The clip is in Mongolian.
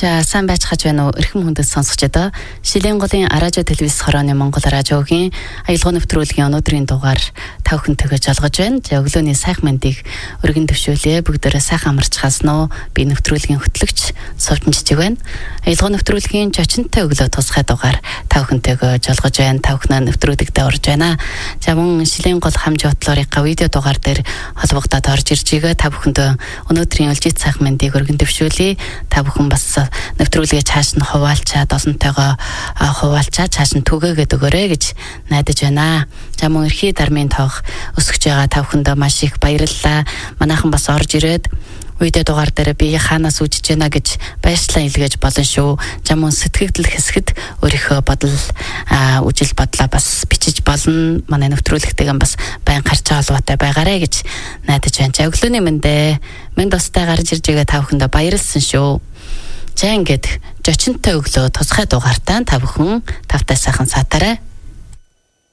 сайн байцгааж байна уу? Эрхэм хүндэт сонсогчдоо. Шилийн голын радио телевиз хорооны Монгол радиогийн аялал нэвтрүүлгийн өнөөдрийн дугаар та бүхэнтэйгээ жолгож байна. За өглөөний сайхан мэндийг өргөн төвшүүлье. Бүгдээрээ сайхан амарч хаснаа. Би нэвтрүүлгийн хөтлөгч Совжинжиг байна. Аялал нэвтрүүлгийн зочинтой өглөө тусгай дугаар та бүхэнтэйгээ жолгож байна. Та бүхэн нэвтрүүлэгтээ орж байна. За мөн Шилийн гол хамж бодлоорынхаа видео дугаар дээр холбогдоод орж ирж байгаа. Та бүхэндээ өнөөдрийн өлжит сайхан мэндийг өргөн төвшүүлье. Та бүхэн бас нэвтрүүлгээ цааш нь хуваалцаад олонтойгоо хуваалцаад цааш нь түгээгээд өгөөрэй гэж найдаж байна. За мөн эрхий дармын тоог өсгөж байгаа та бүхэндээ маш их баярлалаа. Манайхан бас орж ирээд видео дугаар дээр би хаанаас үжиж байна гэж баярчлалаа илгээж болно шүү. За мөн сэтгэгдэл хэсгэд өөрийнхөө бодол үжил бодлоо бас бичиж болно. Манай нэвтрүүлэгтэйгээ бас байн гарч холбоотой байгаарэ гэж найдаж байна. За өглөөний мэндэ минь тустай гарч ирж байгаа та бүхэндээ баярлсан шүү. За ингээд зочинтой өглөө тусгай дугаартаа та бүхэн тавтай сайхан сатаарай.